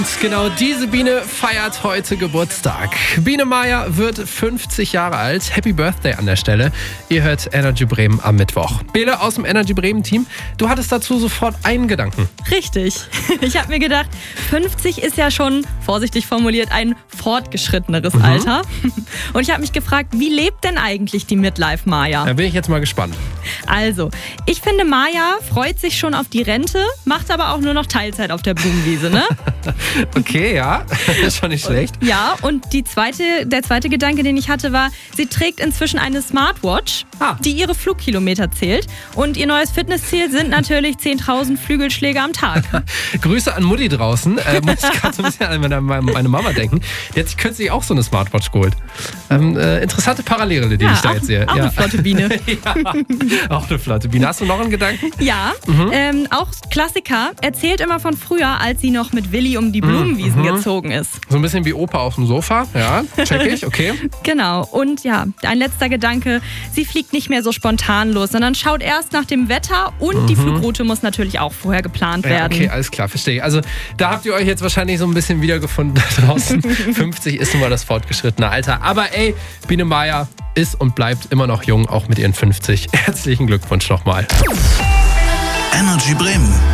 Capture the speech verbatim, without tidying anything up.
Genau, diese Biene feiert heute Geburtstag. Biene Maya wird fünfzig Jahre alt. Happy Birthday an der Stelle. Ihr hört Energy Bremen am Mittwoch. Bele aus dem Energy Bremen Team, du hattest dazu sofort einen Gedanken. Richtig. Ich habe mir gedacht, fünfzig ist ja schon, vorsichtig formuliert, ein fortgeschritteneres mhm. Alter. Und ich habe mich gefragt, wie lebt denn eigentlich die Midlife Maya? Da bin ich jetzt mal gespannt. Also, ich finde, Maya freut sich schon auf die Rente, macht aber auch nur noch Teilzeit auf der Blumenwiese, ne? Okay, ja, ist schon nicht schlecht. Ja, und die zweite, der zweite Gedanke, den ich hatte, war, sie trägt inzwischen eine Smartwatch, ah. die ihre Flugkilometer zählt. Und ihr neues Fitnessziel sind natürlich zehntausend Flügelschläge am Tag. Grüße an Mutti draußen. Äh, muss ich gerade so ein bisschen an meine, meine Mama denken. Die hat sich kürzlich auch so eine Smartwatch geholt. Ähm, äh, interessante Parallele, die ja, ich da auch, jetzt sehe. Auch ja. eine flotte Biene. Ja, auch eine flotte Biene. Hast du noch einen Gedanken? Ja, mhm. ähm, auch Klassiker. Erzählt immer von früher, als sie noch mit Willi um die Blumenwiesen mhm. gezogen ist. So ein bisschen wie Opa auf dem Sofa. Ja, check ich, okay. Genau. Und ja, ein letzter Gedanke. Sie fliegt nicht mehr so spontan los, sondern schaut erst nach dem Wetter und mhm. die Flugroute muss natürlich auch vorher geplant werden. Ja, okay, alles klar, verstehe ich. Also da habt ihr euch jetzt wahrscheinlich so ein bisschen wiedergefunden da draußen. fünfzig ist nun mal das fortgeschrittene Alter. Aber ey, Biene Maya ist und bleibt immer noch jung, auch mit ihren fünfzig. Herzlichen Glückwunsch nochmal. Energy Bremen.